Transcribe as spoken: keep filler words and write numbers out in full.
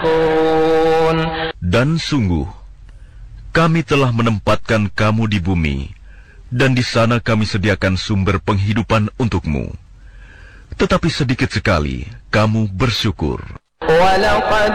Dan sungguh, kami telah menempatkan kamu di bumi, dan di sana kami sediakan sumber penghidupan untukmu. Tetapi sedikit sekali kamu bersyukur.